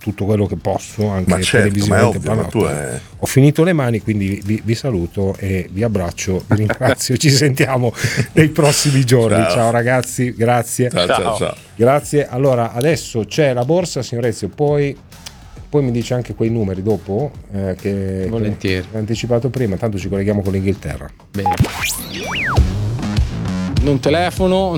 tutto quello che posso, anche ma certo, televisivamente ma è ovvio, parlando. Ho finito le mani, quindi vi saluto e vi abbraccio, vi ringrazio. Ci sentiamo nei prossimi giorni. Ciao ragazzi, grazie. Ciao. Grazie. Allora adesso c'è la borsa, signor Ezio, poi mi dice anche quei numeri dopo che volentieri ho anticipato prima, tanto ci colleghiamo con l'Inghilterra. Bene. Non telefono,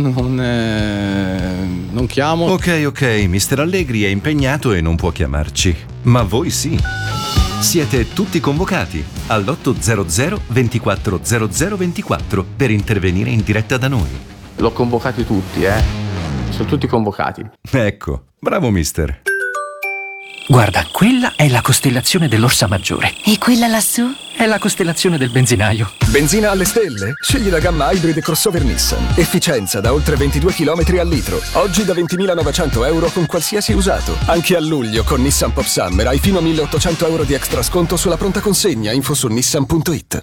non chiamo. Ok, Mr. Allegri è impegnato e non può chiamarci, ma voi sì. Siete tutti convocati all'800 24 00 24 per intervenire in diretta da noi. L'ho convocati tutti, sono tutti convocati. Ecco, bravo mister. Guarda, quella è la costellazione dell'Orsa Maggiore. E quella lassù? È la costellazione del benzinaio. Benzina alle stelle? Scegli la gamma Hybrid crossover Nissan. Efficienza da oltre 22 km al litro. Oggi da 20.900 euro con qualsiasi usato. Anche a luglio con Nissan Pop Summer hai fino a 1.800 euro di extra sconto sulla pronta consegna. Info su nissan.it.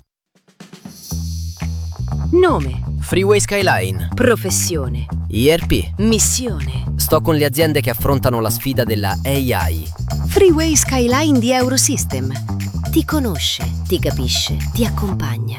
Nome. Freeway Skyline. Professione. IRP. Missione. Sto con le aziende che affrontano la sfida della AI. Freeway Skyline di Eurosystem. Ti conosce, ti capisce, ti accompagna.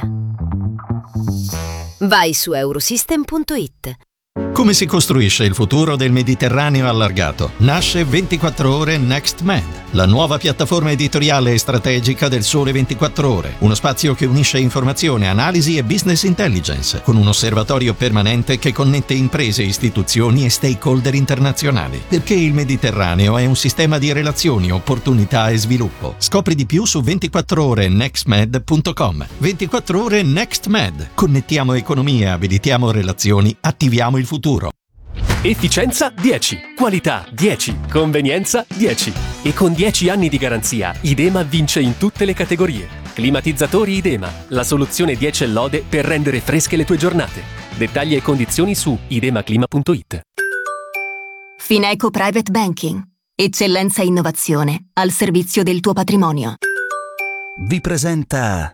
Vai su eurosystem.it. Come si costruisce il futuro del Mediterraneo allargato? Nasce 24 Ore NextMed, la nuova piattaforma editoriale e strategica del Sole 24 Ore, uno spazio che unisce informazione, analisi e business intelligence, con un osservatorio permanente che connette imprese, istituzioni e stakeholder internazionali. Perché il Mediterraneo è un sistema di relazioni, opportunità e sviluppo. Scopri di più su 24orenextmed.com. 24 Ore NextMed. Connettiamo economie, abilitiamo relazioni, attiviamo il futuro. Efficienza 10, qualità 10, convenienza 10. E con 10 anni di garanzia, Idema vince in tutte le categorie. Climatizzatori Idema, la soluzione 10 lode per rendere fresche le tue giornate. Dettagli e condizioni su idemaclima.it. Fineco Private Banking. Eccellenza e innovazione al servizio del tuo patrimonio. Vi presenta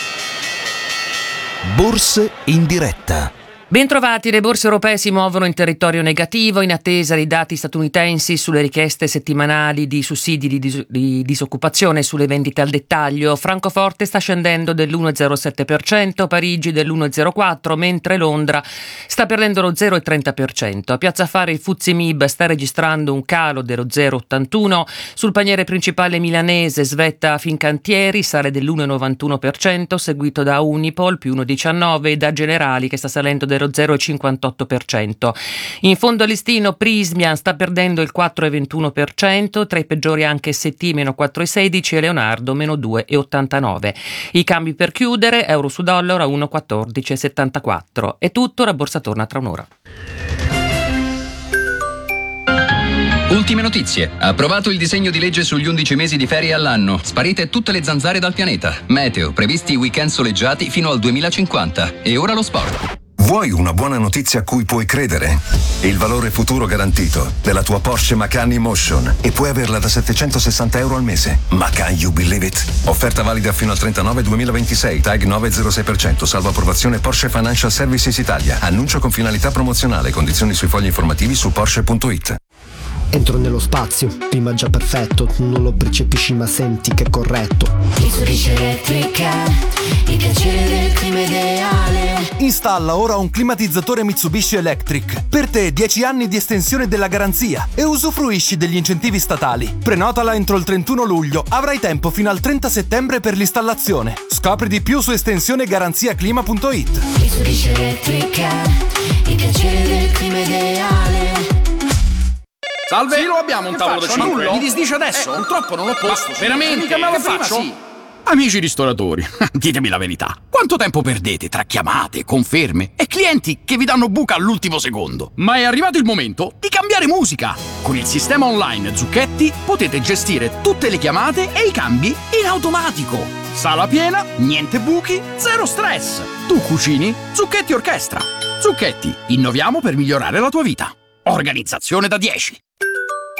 Borse in diretta. Bentrovati, le borse europee si muovono in territorio negativo in attesa dei dati statunitensi sulle richieste settimanali di sussidi di disoccupazione e sulle vendite al dettaglio. Francoforte sta scendendo dell'1,07%, Parigi dell'1,04%, mentre Londra sta perdendo lo 0,30%. A Piazza Affari il FTSE MIB sta registrando un calo dello 0,81%, sul paniere principale milanese Svetta Fincantieri sale dell'1,91%, seguito da Unipol più 1,19% e da Generali che sta salendo dello 0,58%. In fondo al listino Prismia sta perdendo il 4,21%, tra i peggiori anche ST meno 4,16% e Leonardo meno 2,89%. I cambi per chiudere, euro su dollaro a 1,1474. È tutto, la borsa torna tra un'ora. Ultime notizie. Approvato il disegno di legge sugli 11 mesi di ferie all'anno. Sparite tutte le zanzare dal pianeta. Meteo, previsti weekend soleggiati fino al 2050. E ora lo sport. Vuoi una buona notizia a cui puoi credere? Il valore futuro garantito della tua Porsche Macan E-Motion e puoi averla da €760 al mese. Macan, you believe it? Offerta valida fino al 39/2026, TAG 906%, salvo approvazione Porsche Financial Services Italia. Annuncio con finalità promozionale, condizioni sui fogli informativi su Porsche.it. Entro nello spazio, clima già perfetto, non lo percepisci ma senti che è corretto. Mitsubishi Elettrica, il piacere del clima ideale. Installa ora un climatizzatore Mitsubishi Electric. Per te 10 anni di estensione della garanzia e usufruisci degli incentivi statali. Prenotala entro il 31 luglio, avrai tempo fino al 30 settembre per l'installazione. Scopri di più su estensionegaranziaclima.it. Mitsubishi Elettrica, il piacere del clima ideale. Salve! Sì, lo abbiamo un tavolo da 5. Mi disdice adesso? Purtroppo non l'ho posto. Veramente? Che faccio? Sì. Amici ristoratori, ditemi la verità. Quanto tempo perdete tra chiamate, conferme e clienti che vi danno buca all'ultimo secondo? Ma è arrivato il momento di cambiare musica. Con il sistema online Zucchetti potete gestire tutte le chiamate e i cambi in automatico. Sala piena, niente buchi, zero stress. Tu cucini, Zucchetti orchestra. Zucchetti, innoviamo per migliorare la tua vita. Organizzazione da 10.